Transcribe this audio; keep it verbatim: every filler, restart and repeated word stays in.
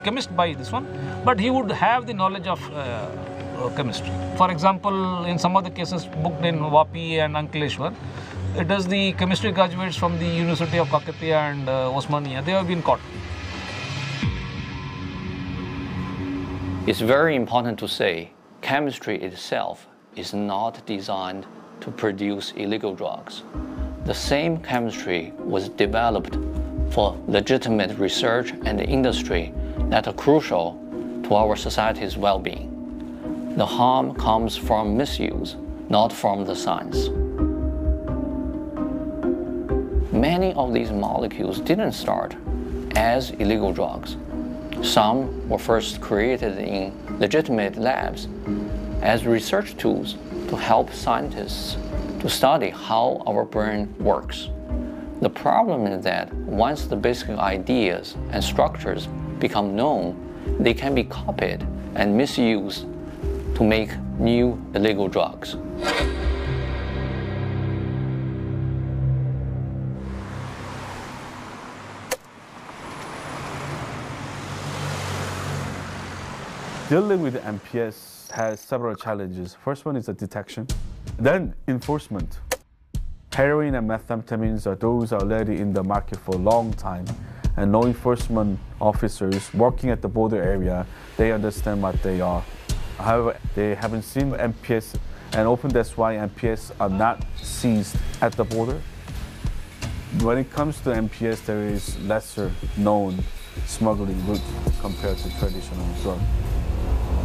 chemist by this one, but he would have the knowledge of uh, uh, chemistry. For example, in some of the cases booked in Vapi and Ankleshwar, it is the chemistry graduates from the University of Kakatiya and uh, Osmania. They have been caught. It's very important to say chemistry itself is not designed to produce illegal drugs. The same chemistry was developed for legitimate research and industry that are crucial to our society's well-being. The harm comes from misuse, not from the science. Many of these molecules didn't start as illegal drugs. Some were first created in legitimate labs as research tools to help scientists to study how our brain works. The problem is that once the basic ideas and structures become known, they can be copied and misused to make new illegal drugs. Dealing with M P S has several challenges. First one is the detection, then enforcement. Heroin and methamphetamines are those are already in the market for a long time, and law enforcement officers working at the border area, they understand what they are. However, they haven't seen M P S, and often that's why M P S are not seized at the border. When it comes to M P S, there is lesser known smuggling route compared to traditional drug.